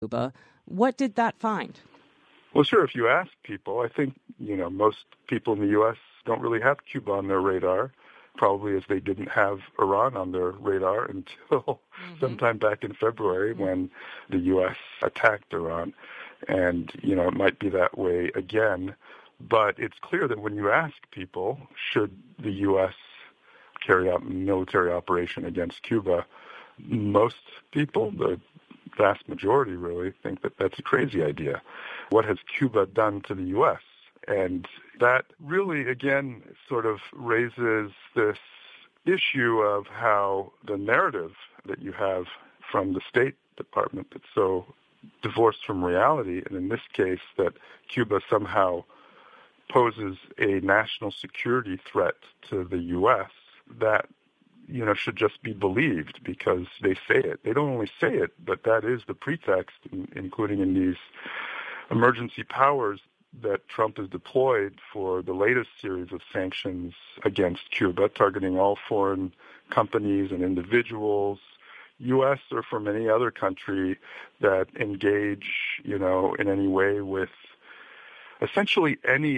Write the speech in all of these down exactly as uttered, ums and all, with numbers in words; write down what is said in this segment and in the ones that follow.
Cuba. What did that find? Well, sure, if you ask people, I think, you know, most people in the U S don't really have Cuba on their radar, probably as they didn't have Iran on their radar until mm-hmm. sometime back in February mm-hmm. when the U S attacked Iran. And, you know, it might be that way again. But it's clear that when you ask people, should the U S carry out a military operation against Cuba, most people, the vast majority really, think that that's a crazy idea. What has Cuba done to the U S? And that really, again, sort of raises this issue of how the narrative that you have from the State Department that's so divorced from reality, and in this case that Cuba somehow poses a national security threat to the U S, that, you know, should just be believed because they say it. They don't only say it, but that is the pretext, including in these emergency powers that Trump has deployed for the latest series of sanctions against Cuba, targeting all foreign companies and individuals, U S or from any other country that engage, you know, in any way with essentially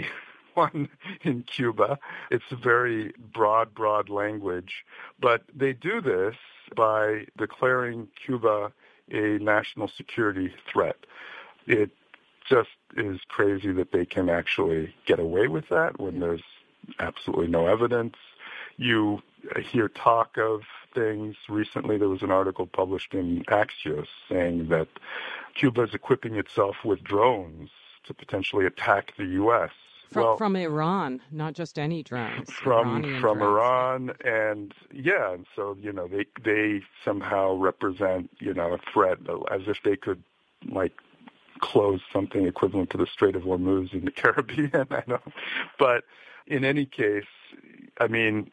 anyone in Cuba. It's a very broad, broad language. But they do this by declaring Cuba a national security threat. It just is crazy that they can actually get away with that when there's absolutely no evidence. You hear talk of things. Recently there was an article published in Axios saying that Cuba is equipping itself with drones to potentially attack the U S. From, well, from Iran, not just any drones. From Iranian from drones. Iran, and yeah, and so, you know, they they somehow represent, you know, a threat, as if they could, like, close something equivalent to the Strait of Hormuz in the Caribbean. I know, but in any case, I mean,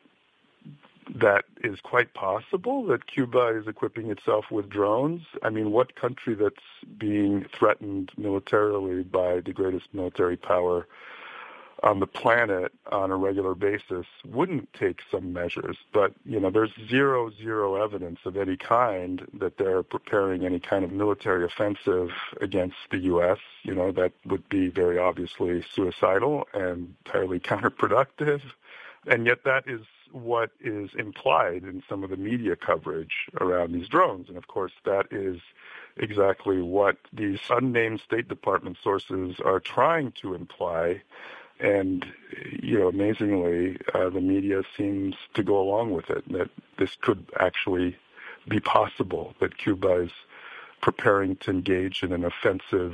that is quite possible that Cuba is equipping itself with drones. I mean, what country that's being threatened militarily by the greatest military power on the planet on a regular basis wouldn't take some measures? But, you know, there's zero, zero evidence of any kind that they're preparing any kind of military offensive against the U S. You know, that would be very obviously suicidal and entirely counterproductive. And yet that is what is implied in some of the media coverage around these drones. And of course, that is exactly what these unnamed State Department sources are trying to imply. And, you know, amazingly, uh, the media seems to go along with it, that this could actually be possible, that Cuba is preparing to engage in an offensive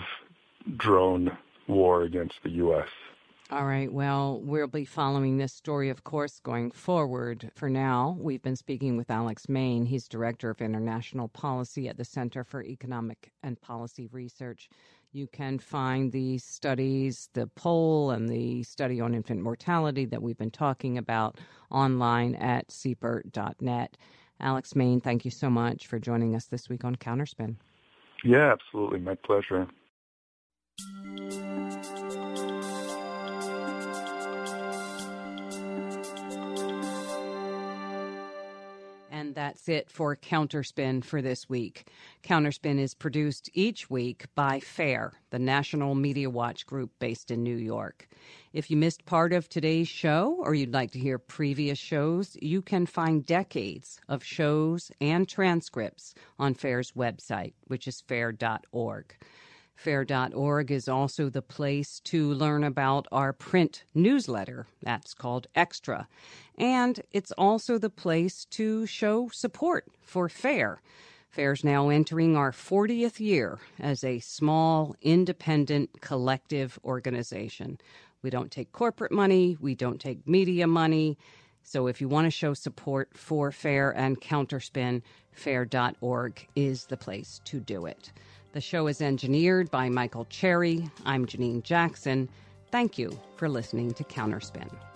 drone war against the U S. All right. Well, we'll be following this story, of course, going forward. For now, we've been speaking with Alex Main. He's Director of International Policy at the Center for Economic and Policy Research. You can find the studies, the poll and the study on infant mortality that we've been talking about online at C B E R T dot net. Alex Main, thank you so much for joining us this week on Counterspin. Yeah, absolutely. My pleasure. And that's it for Counterspin for this week. Counterspin is produced each week by FAIR, the National Media Watch group based in New York. If you missed part of today's show or you'd like to hear previous shows, you can find decades of shows and transcripts on FAIR's website, which is fair dot org. fair dot org is also the place to learn about our print newsletter. That's called Extra. And it's also the place to show support for FAIR. FAIR's now entering our fortieth year as a small, independent, collective organization. We don't take corporate money. We don't take media money. So if you want to show support for FAIR and Counterspin, fair dot org is the place to do it. The show is engineered by Michael Cherry. I'm Janine Jackson. Thank you for listening to Counterspin.